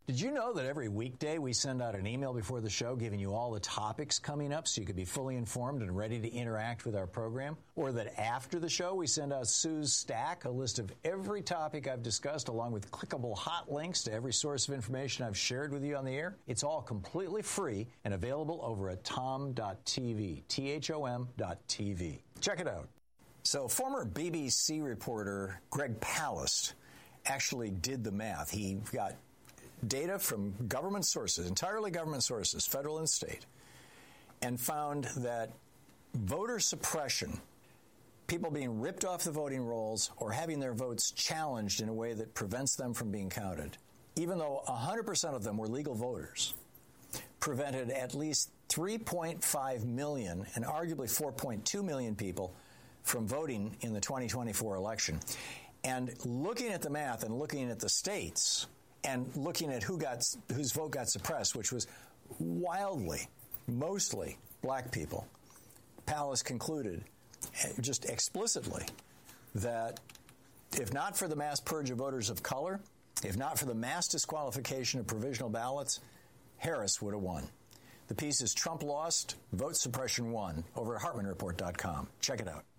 Did you know that every weekday we send out an email before the show giving you all the topics coming up so you could be fully informed and ready to interact with our program? Or that after the show we send out Sue's Stack, a list of every topic I've discussed along with clickable hot links to every source of information I've shared with you on the air? It's all completely free and available over at tom.tv, THOM.tv. Check it out. So former BBC reporter Greg Palast actually did the math. He got data from government sources, entirely government sources, federal and state, and found that voter suppression, people being ripped off the voting rolls or having their votes challenged in a way that prevents them from being counted, even though 100% of them were legal voters, prevented at least 3.5 million and arguably 4.2 million people from voting in the 2024 election. And looking at the math and looking at the states and looking at whose vote got suppressed, which was wildly, mostly black people, Palast concluded just explicitly that if not for the mass purge of voters of color, if not for the mass disqualification of provisional ballots, Harris would have won. The piece is Trump Lost, Vote Suppression Won, over at HartmanReport.com. Check it out.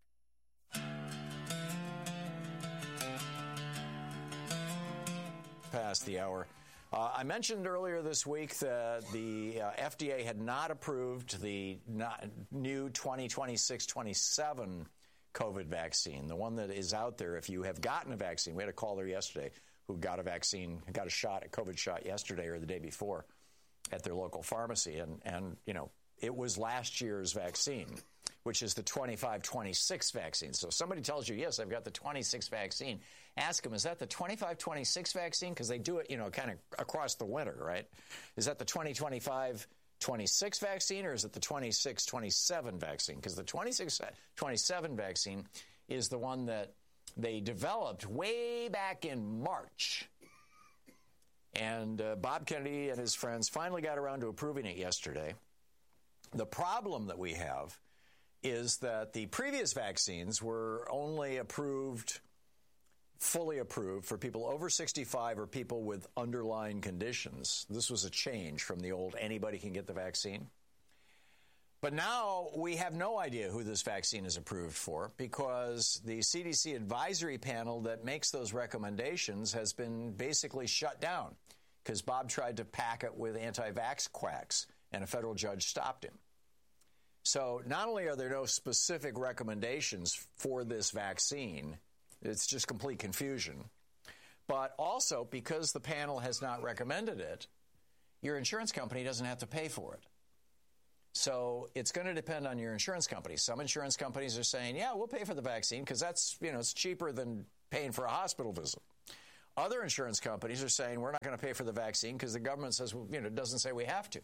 Past the hour. I mentioned earlier this week that the FDA had not approved the new 2026-27 COVID vaccine, the one that is out there if you have gotten a vaccine. We had a caller yesterday who got a vaccine, got a COVID shot yesterday or the day before at their local pharmacy. And you know, it was last year's vaccine, which is the 25-26 vaccine. So if somebody tells you, yes, I've got the 26 vaccine, ask them, is that the 25-26 vaccine? Because they do it, you know, kind of across the winter, right? Is that the 2025-26 vaccine or is it the 26-27 vaccine? Because the 26-27 vaccine is the one that they developed way back in March. And Bob Kennedy and his friends finally got around to approving it yesterday. The problem that we have is that the previous vaccines were only fully approved for people over 65 or people with underlying conditions. This was a change from the old anybody can get the vaccine. But now we have no idea who this vaccine is approved for because the CDC advisory panel that makes those recommendations has been basically shut down because Bob tried to pack it with anti-vax quacks and a federal judge stopped him. So not only are there no specific recommendations for this vaccine, it's just complete confusion, but also because the panel has not recommended it, your insurance company doesn't have to pay for it. So it's going to depend on your insurance company. Some insurance companies are saying, yeah, we'll pay for the vaccine because that's, you know, it's cheaper than paying for a hospital visit. Other insurance companies are saying we're not going to pay for the vaccine because the government says, well, you know, it doesn't say we have to.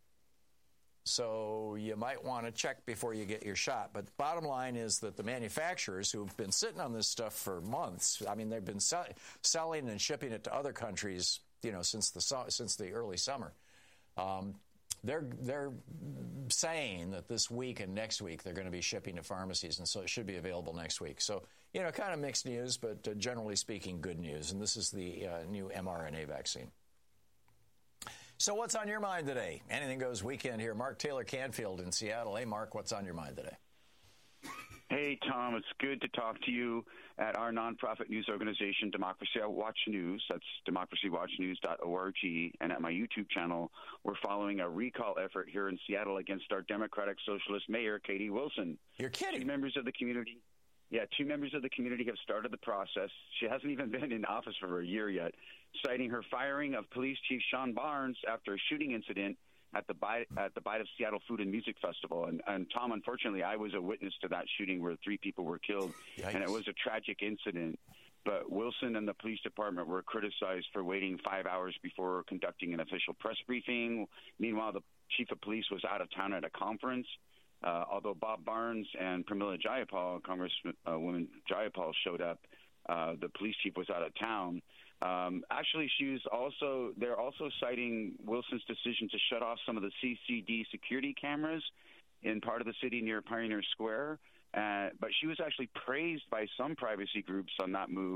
So you might want to check before you get your shot. But the bottom line is that the manufacturers who've been sitting on this stuff for months, I mean, they've been selling and shipping it to other countries, you know, since the early summer. They're saying that this week and next week they're going to be shipping to pharmacies, and so it should be available next week. So, you know, kind of mixed news, but generally speaking, good news. And this is the new mRNA vaccine. So what's on your mind today? Anything Goes weekend here. Mark Taylor Canfield in Seattle. Hey, Mark, what's on your mind today? Hey, Tom, it's good to talk to you at our nonprofit news organization, Democracy Watch News. That's democracywatchnews.org. And at my YouTube channel, we're following a recall effort here in Seattle against our Democratic Socialist Mayor, Katie Wilson. You're kidding. Two members of the community have started the process. She hasn't even been in office for a year yet, citing her firing of Police Chief Sean Barnes after a shooting incident at the Bite of Seattle Food and Music Festival. And Tom, unfortunately, I was a witness to that shooting where 3 people were killed. Yikes. And it was a tragic incident. But Wilson and the police department were criticized for waiting 5 hours before conducting an official press briefing. Meanwhile, the chief of police was out of town at a conference. Although Bob Barnes and Pramila Jayapal, Congresswoman Jayapal, showed up, the police chief was out of town. Actually, they're also citing Wilson's decision to shut off some of the CCD security cameras in part of the city near Pioneer Square. But she was actually praised by some privacy groups on that move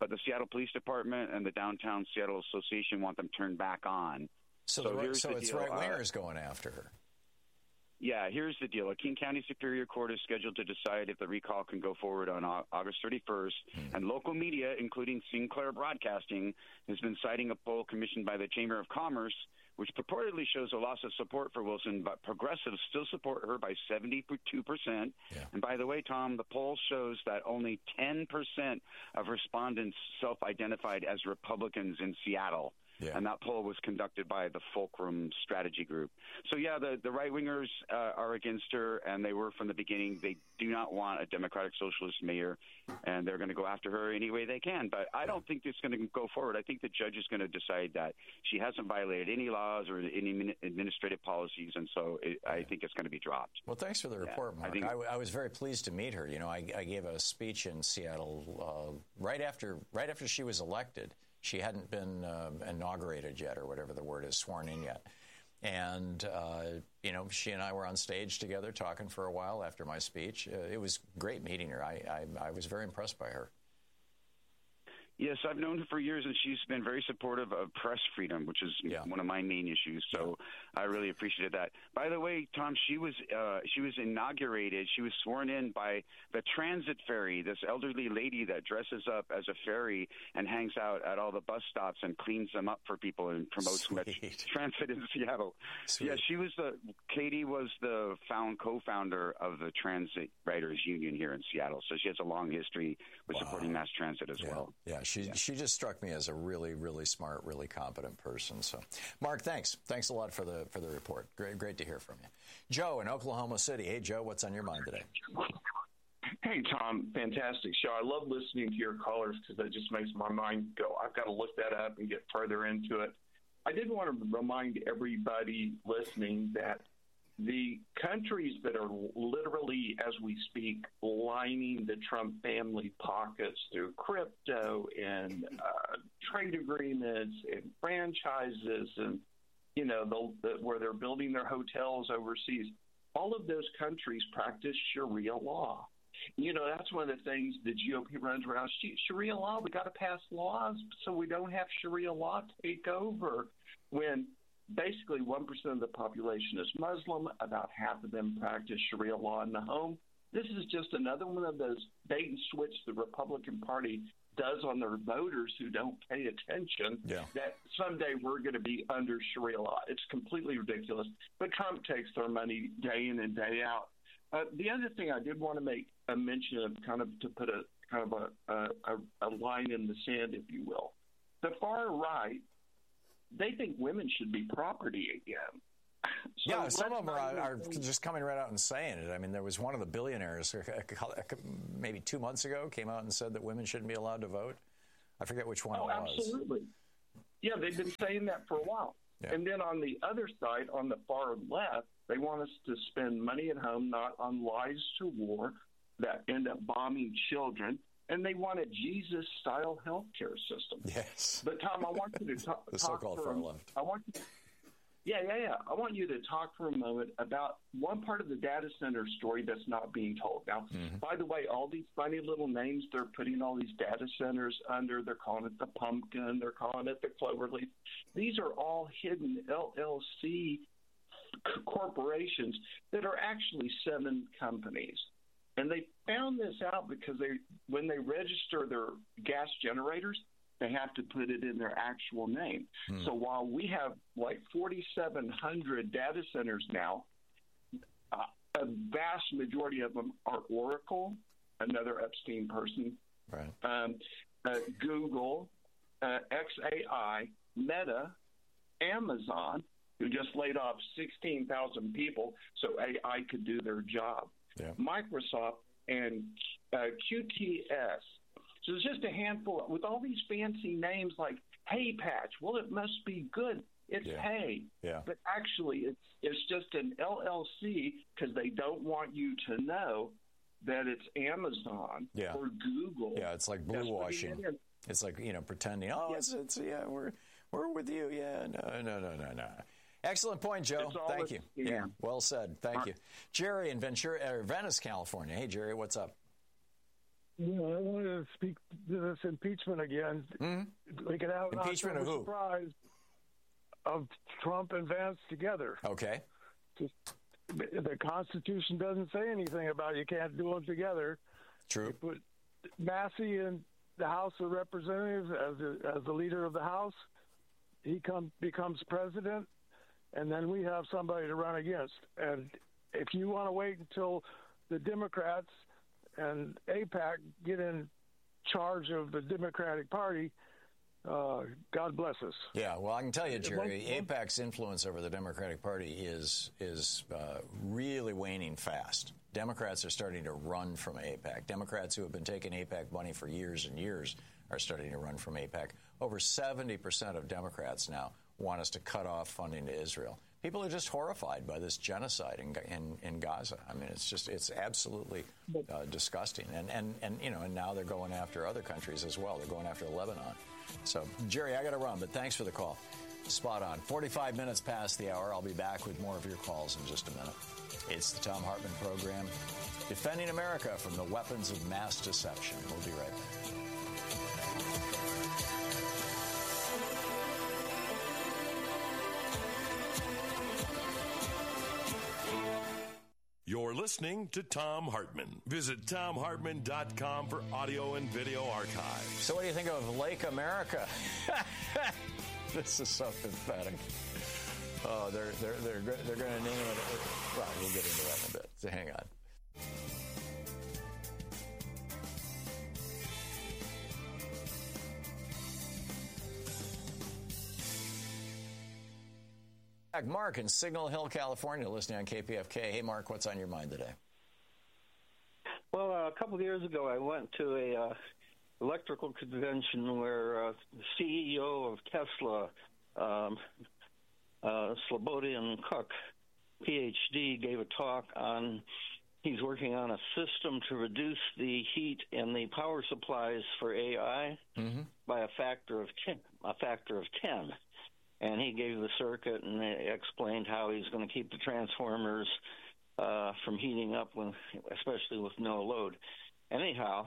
but the Seattle Police Department and the Downtown Seattle Association want them turned back on. So it's right-wingers going after her. Yeah, here's the deal. A King County Superior Court is scheduled to decide if the recall can go forward on August 31st, and local media, including Sinclair Broadcasting, has been citing a poll commissioned by the Chamber of Commerce, which purportedly shows a loss of support for Wilson, but progressives still support her by 72%. Yeah. And by the way, Tom, the poll shows that only 10% of respondents self-identified as Republicans in Seattle. Yeah. And that poll was conducted by the Fulcrum Strategy Group. So, yeah, the right-wingers are against her, and they were from the beginning. They do not want a Democratic Socialist mayor, and they're going to go after her any way they can. But I don't think it's going to go forward. I think the judge is going to decide that she hasn't violated any laws or any administrative policies, and so I think it's going to be dropped. Well, thanks for the report, Mark. I was very pleased to meet her. You know, I gave a speech in Seattle right after she was elected. She hadn't been inaugurated yet, or whatever the word is, sworn in yet. And, she and I were on stage together talking for a while after my speech. It was great meeting her. I was very impressed by her. Yes, I've known her for years, and she's been very supportive of press freedom, which is one of my main issues. So I really appreciated that. By the way, Tom, she was inaugurated. She was sworn in by the Transit Ferry, this elderly lady that dresses up as a ferry and hangs out at all the bus stops and cleans them up for people and promotes transit in Seattle. Sweet. Yeah, Katie was the co-founder of the Transit Writers Union here in Seattle. So she has a long history with supporting mass transit as well. Yeah. She just struck me as a really, really smart, really competent person. So, Mark, thanks a lot for the report. Great to hear from you. Joe in Oklahoma City. Hey, Joe, what's on your mind today? Hey, Tom, fantastic show. I love listening to your callers because that just makes my mind go, I've got to look that up and get further into it. I did want to remind everybody listening that the countries that are literally, as we speak, lining the Trump family pockets through crypto and trade agreements and franchises and, where they're building their hotels overseas, all of those countries practice Sharia law. That's one of the things the GOP runs around. Sharia law, we got to pass laws so we don't have Sharia law take over when basically 1% of the population is Muslim. About half of them practice Sharia law in the home. This is just another one of those bait and switch the Republican Party does on their voters who don't pay attention that someday we're going to be under Sharia law. It's completely ridiculous. But Trump takes their money day in and day out. The other thing I did want to make a mention of, kind of to put a line in the sand, if you will. The far right, they think women should be property again. Some of them are just coming right out and saying it. I mean, there was one of the billionaires maybe 2 months ago came out and said that women shouldn't be allowed to vote. I forget which one it was. Absolutely. Yeah, they've been saying that for a while. Yeah. And then on the other side, on the far left, they want us to spend money at home, not on lies to war that end up bombing children. And they want a Jesus-style healthcare system. Yes. But, Tom, I want you to talk the so-called far left. I want you to talk for a moment about one part of the data center story that's not being told. Now, by the way, all these funny little names they're putting all these data centers under, they're calling it the Pumpkin, they're calling it the Cloverleaf. These are all hidden LLC corporations that are actually 7 companies. And they found this out because when they register their gas generators, they have to put it in their actual name. So while we have like 4,700 data centers now, a vast majority of them are Oracle, another Epstein person, right. Google, XAI, Meta, Amazon, who just laid off 16,000 people so AI could do their job. Yeah. Microsoft and QTS. So it's just a handful with all these fancy names like Hey Patch. Well, it must be good. It's Hey. Yeah. But actually, it's just an LLC because they don't want you to know that it's Amazon or Google. Yeah, it's like blue washing. It's like, pretending, we're with you. Yeah, no. Excellent point, Joe. Thank you. Yeah, well said. Thank you. Jerry in Venice, California. Hey, Jerry, what's up? I wanted to speak to this impeachment again. Mm-hmm. We could have impeachment of who? Surprise of Trump and Vance together. Okay. The Constitution doesn't say anything about you can't do them together. True. You put Massey in the House of Representatives as the leader of the House. He becomes president, and then we have somebody to run against. And if you want to wait until the Democrats and AIPAC get in charge of the Democratic Party, God bless us. Yeah, well, I can tell you, Jerry, AIPAC's influence over the Democratic Party is really waning fast. Democrats are starting to run from AIPAC. Democrats who have been taking AIPAC money for years and years are starting to run from AIPAC. Over 70% of Democrats now want us to cut off funding to Israel. People are just horrified by this genocide in Gaza. I mean, it's absolutely disgusting. And now they're going after other countries as well. They're going after Lebanon. So, Jerry, I got to run, but thanks for the call. Spot on. 45 minutes past the hour. I'll be back with more of your calls in just a minute. It's the Thom Hartmann Program, defending America from the weapons of mass deception. We'll be right back. You're listening to Thom Hartmann. Visit ThomHartmann.com for audio and video archives. So what do you think of Lake America? This is so pathetic. Oh, they're going to name it. Well, we'll get into that in a bit. So hang on. Mark in Signal Hill, California, listening on KPFK. Hey, Mark, what's on your mind today? Well, a couple of years ago, I went to a electrical convention where the CEO of Tesla, Slobodian Cook, PhD, gave a talk on he's working on a system to reduce the heat in the power supplies for AI by a factor of 10. And he gave the circuit and explained how he's going to keep the transformers from heating up, especially with no load. Anyhow,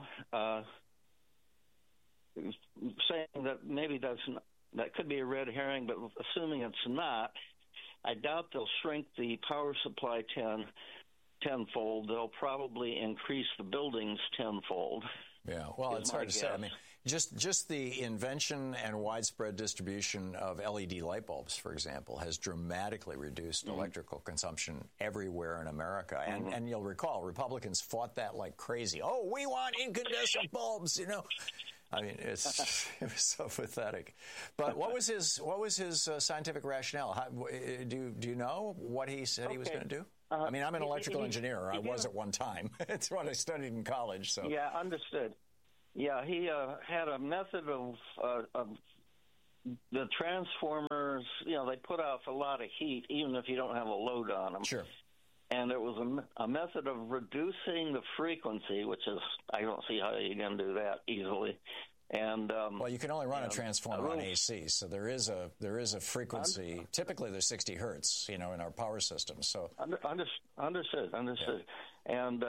saying that maybe that could be a red herring, but assuming it's not, I doubt they'll shrink the power supply tenfold. They'll probably increase the buildings tenfold. Yeah, well, it's hard to say. I mean, just the invention and widespread distribution of LED light bulbs, for example, has dramatically reduced electrical consumption everywhere in America. And you'll recall, Republicans fought that like crazy. Oh, we want incandescent bulbs, you know. I mean, it was so pathetic. But what was his scientific rationale? Do you know what he said he was going to do? I mean, I'm an electrical engineer. I was at one time. It's what I studied in college. So yeah, understood. Yeah, he had a method of the transformers. You know, they put off a lot of heat, even if you don't have a load on them. Sure. And it was a method of reducing the frequency, which is, I don't see how you can do that easily. And well, you can only run a transformer on AC, so there is a frequency. Typically, there's 60 hertz, you know, in our power system. So understood. Yeah. And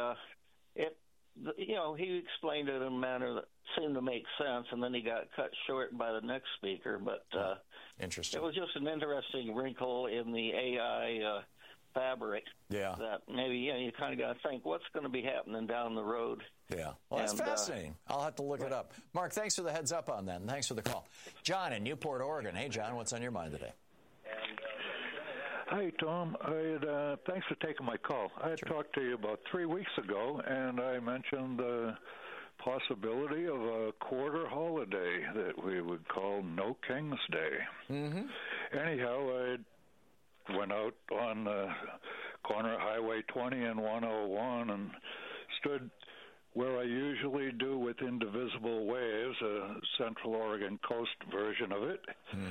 he explained it in a manner that seemed to make sense, and then he got cut short by the next speaker. But interesting. It was just an interesting wrinkle in the AI fabric. Yeah. That maybe you kind of got to think what's going to be happening down the road. Yeah. Well, that's fascinating. I'll have to look it up. Mark, thanks for the heads up on that, and thanks for the call. John in Newport, Oregon. Hey, John, what's on your mind today? Hi, Tom. Thanks for taking my call. I had talked to you about 3 weeks ago, and I mentioned the possibility of a quarter holiday that we would call No King's Day. Mm-hmm. Anyhow, I went out on the corner of Highway 20 and 101 and stood where I usually do with Indivisible Waves, a Central Oregon coast version of it.